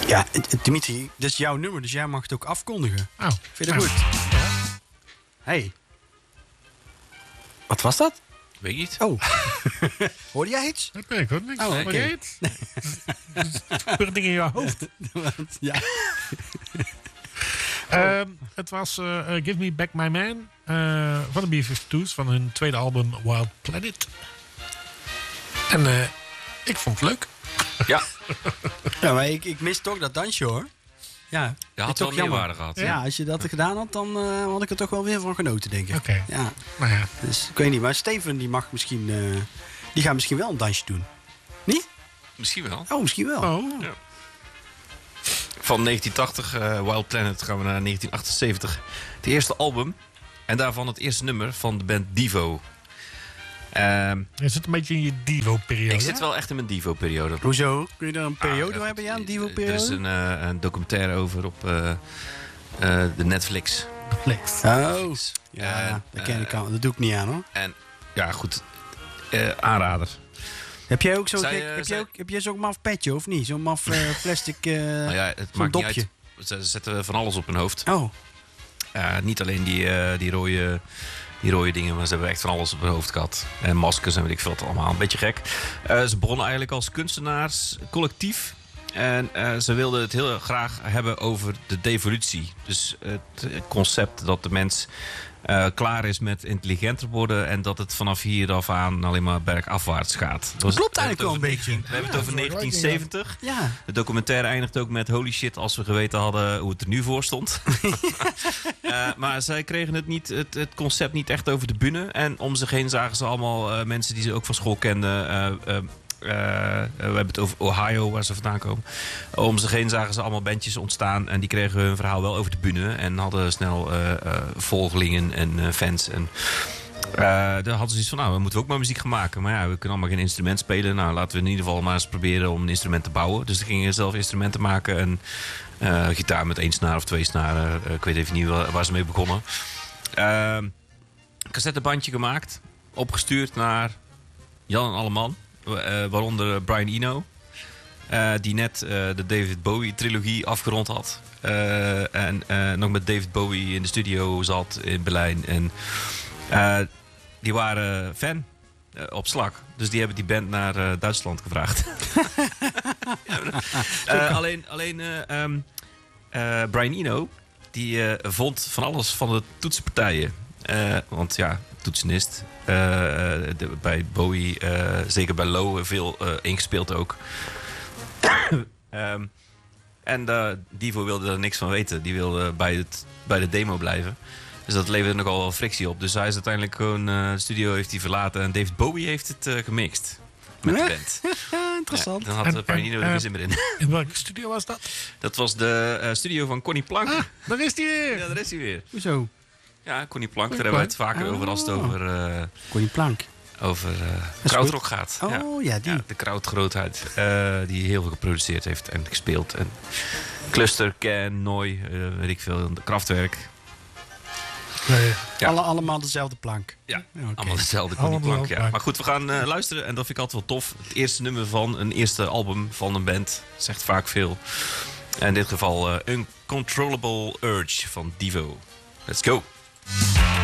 Ja, Dimitri, dit is jouw nummer, dus jij mag het ook afkondigen. Oh. Vind je dat goed? Ja. Hey. Wat was dat? Weet je niet? Oh. Hoorde jij iets? Ik hoor niks. Oh, oké. Hoor jij iets? Er gebeuren dingen in je hoofd. Ja. Het was Give Me Back My Man van de B-52's van hun tweede album Wild Planet. En ik vond het leuk. Ja. Ja, maar ik mis toch dat dansje, hoor. Ja, Je had wel meerwaarde gehad. Ja, als je dat gedaan had, dan had ik er toch wel weer van genoten, denk ik. Oké. Ja. Nou ja. Dus ik weet niet, maar Steven die mag misschien... die gaat misschien wel een dansje doen. Niet? Misschien wel. Oh, misschien wel. Oh. Ja. Van 1980, Wild Planet, gaan we naar 1978. Het eerste album. En daarvan het eerste nummer van de band Devo. Je zit een beetje in je Devo-periode. Ik zit wel echt in mijn Devo-periode. Hoezo? Kun je daar een periode hebben? Ja, een Devo-periode? Er is een documentaire over op de Netflix. Oh, ja, dat ken ik al. Dat doe ik niet aan, hoor. En ja, goed. Aanrader. Heb jij ook zo'n heb zo'n maf petje, of niet? Zo'n maf plastic Nou ja, het zo'n maakt dopje. niet uit. Ze zetten van alles op hun hoofd. Oh, Niet alleen die rode dingen, maar ze hebben echt van alles op hun hoofd gehad. En maskers en weet ik veel, het allemaal. Een beetje gek. Ze begonnen eigenlijk als kunstenaarscollectief. En ze wilden het heel graag hebben over de devolutie. Dus het concept dat de mens klaar is met intelligenter worden... en dat het vanaf hier af aan alleen maar bergafwaarts gaat. dat klopt eigenlijk wel een beetje. We hebben het over 1970. Ja. De documentaire eindigt ook met... holy shit, als we geweten hadden hoe het er nu voor stond. Maar zij kregen het concept niet echt over de bühne. En om zich heen zagen ze allemaal mensen die ze ook van school kenden... we hebben het over Ohio, waar ze vandaan komen. Om zich heen zagen ze allemaal bandjes ontstaan. En die kregen hun verhaal wel over de bühne. En hadden snel volgelingen en fans. En daar hadden ze zoiets van, nou, we moeten ook maar muziek gaan maken. Maar ja, we kunnen allemaal geen instrument spelen. Nou, laten we in ieder geval maar eens proberen om een instrument te bouwen. Dus ze gingen zelf instrumenten maken. En gitaar met 1 snaar of 2 snaren. Ik weet even niet waar ze mee begonnen. Cassettebandje gemaakt. Opgestuurd naar Jan en Alleman. Waaronder Brian Eno. Die net de David Bowie-trilogie afgerond had. En nog met David Bowie in de studio zat in Berlijn. En die waren fan op slag. Dus die hebben die band naar Duitsland gevraagd. Alleen Brian Eno... die vond van alles van de toetsenpartijen. Want ja, toetsenist. Bij Bowie, zeker bij Low, veel ingespeeld ook. En Devo wilde er niks van weten. Die wilde bij de demo blijven. Dus dat leverde nogal wel frictie op. Dus hij is uiteindelijk gewoon de studio heeft hij verlaten. En David Bowie heeft het gemixt. Met de band. Interessant. Ja, dan had Brian er geen zin meer in. In welke studio was dat? Dat was de studio van Connie Plank. Ah, daar is hij weer. Ja, daar is hij weer. Hoezo? Ja, Connie Plank. Daar hebben we het vaker over als het Connie Plank. over krautrock gaat. Oh, ja, die. Ja, de krautgrootheid. Die heel veel geproduceerd heeft en gespeeld. En Cluster, Can, Nooi, weet ik veel. Kraftwerk. Nee. Ja. Allemaal dezelfde plank. Ja, Oké. allemaal dezelfde Connie Allemaal Plank. Ja. plank. Maar goed, we gaan luisteren. En dat vind ik altijd wel tof. Het eerste nummer van een eerste album van een band. Zegt vaak veel. En in dit geval Uncontrollable Urge van Devo. Let's go.